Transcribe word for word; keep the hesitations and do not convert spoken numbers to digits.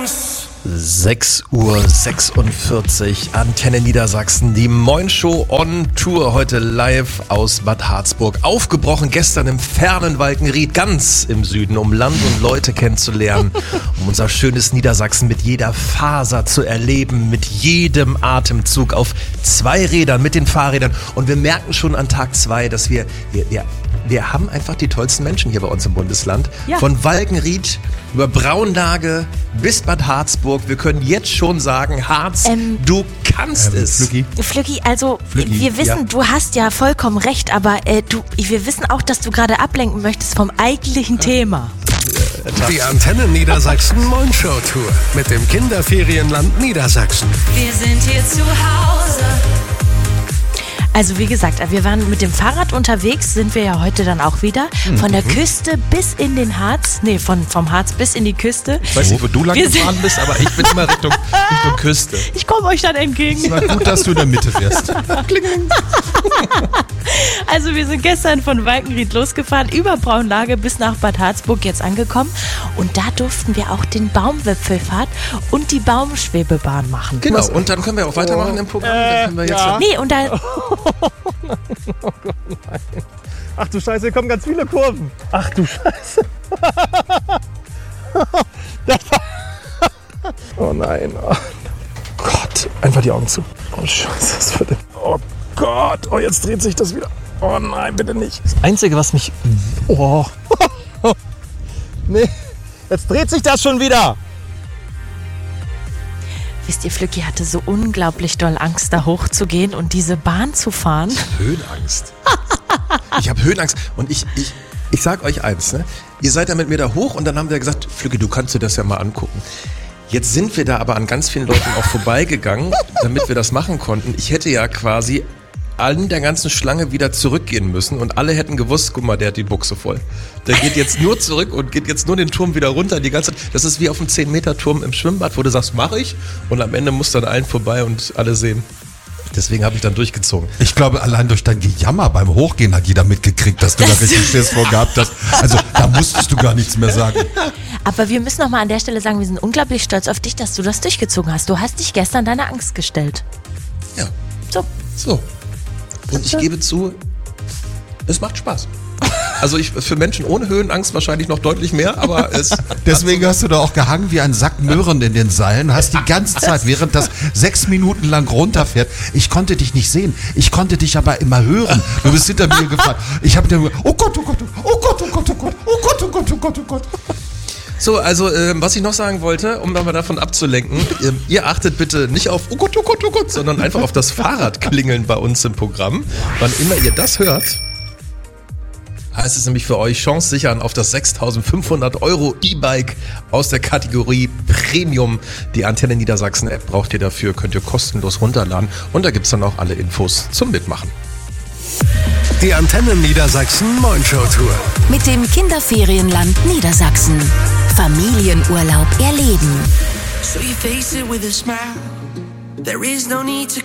sechs Uhr sechsundvierzig, Antenne Niedersachsen, die Moin Show on Tour, heute live aus Bad Harzburg. Aufgebrochen gestern im fernen Walkenried, ganz im Süden, um Land und Leute kennenzulernen, um unser schönes Niedersachsen mit jeder Faser zu erleben, mit jedem Atemzug auf zwei Rädern, mit den Fahrrädern. Und wir merken schon an Tag zwei, dass wir, wir, wir, wir haben einfach die tollsten Menschen hier bei uns im Bundesland. Ja. Von Walkenried über Braunlage bis Bad Harzburg. Wir können jetzt schon sagen, Harz, ähm, du kannst ähm, es. Flücki. Flücki, also Flücki, wir wissen, ja. du hast ja vollkommen recht, aber äh, du, wir wissen auch, dass du gerade ablenken möchtest vom eigentlichen ja. Thema. Die Antenne Niedersachsen Moin Show Tour mit dem Kinderferienland Niedersachsen. Wir sind hier zu Hause. Also wie gesagt, wir waren mit dem Fahrrad unterwegs, sind wir ja heute dann auch wieder. Von der Küste bis in den Harz, nee, von, vom Harz bis in die Küste. Ich weiß nicht, wo du lang Wir gefahren bist, aber ich bin immer Richtung, Richtung Küste. Ich komme euch dann entgegen. Es war gut, dass du in der Mitte fährst. Also wir sind gestern von Walkenried losgefahren, über Braunlage bis nach Bad Harzburg jetzt angekommen. Und da durften wir auch den Baumwipfelfahrt und die Baumschwebebahn machen. Genau, und dann können wir auch weitermachen im Programm. Äh, dann können wir jetzt ja. Nee, und da... Oh Gott, nein. Ach du Scheiße, hier kommen ganz viele Kurven. Ach du Scheiße. Das war oh nein. Oh Gott, einfach die Augen zu. Oh Scheiße, das wird... Oh Gott, oh jetzt dreht sich das wieder. Oh nein, bitte nicht. Das Einzige, was mich... Oh. Nee, jetzt dreht sich das schon wieder. Wisst ihr, Flücki hatte so unglaublich doll Angst, da hochzugehen und diese Bahn zu fahren. Höhenangst. Ich habe Höhenangst und ich, ich, ich sag euch eins, ne? Ihr seid ja mit mir da hoch und dann haben wir gesagt, Flücki, du kannst dir das ja mal angucken. Jetzt sind wir da aber an ganz vielen Leuten auch vorbeigegangen, damit wir das machen konnten. Ich hätte ja quasi an der ganzen Schlange wieder zurückgehen müssen und alle hätten gewusst, guck mal, der hat die Buchse voll. Der geht jetzt nur zurück und geht jetzt nur den Turm wieder runter die ganze Zeit. Das ist wie auf dem zehn Meter Turm im Schwimmbad, wo du sagst, mach ich und am Ende muss dann allen vorbei und alle sehen. Deswegen habe ich dann durchgezogen. Ich glaube, allein durch dein Gejammer beim Hochgehen hat jeder mitgekriegt, dass du da richtig Schiss vor gehabt hast. Also da musstest du gar nichts mehr sagen. Aber wir müssen noch mal an der Stelle sagen, wir sind unglaublich stolz auf dich, dass du das durchgezogen hast. Du hast dich gestern deiner Angst gestellt. Ja. So. So. Und ich gebe zu, es macht Spaß. Also ich, für Menschen ohne Höhenangst wahrscheinlich noch deutlich mehr, aber es... Deswegen hast du da auch gehangen wie ein Sack Möhren in den Seilen, hast die ganze Zeit, während das sechs Minuten lang runterfährt, ich konnte dich nicht sehen, ich konnte dich aber immer hören. Du bist hinter mir gefahren. Ich habe dir nur, oh Gott, oh Gott, oh Gott, oh Gott, oh Gott, oh Gott, oh Gott, oh Gott, oh Gott. So, also äh, was ich noch sagen wollte, um aber davon abzulenken, ihr, ihr achtet bitte nicht auf oh Gott, oh Gott, oh Gott, sondern einfach auf das Fahrradklingeln bei uns im Programm. Wann immer ihr das hört, heißt es nämlich für euch Chance sichern auf das sechstausendfünfhundert Euro E-Bike aus der Kategorie Premium. Die Antenne Niedersachsen App braucht ihr dafür, könnt ihr kostenlos runterladen und da gibt es dann auch alle Infos zum Mitmachen. Die Antenne Niedersachsen Moin Show Tour Mit dem Kinderferienland Niedersachsen. Familienurlaub erleben. So you face it with a smile. There is no need to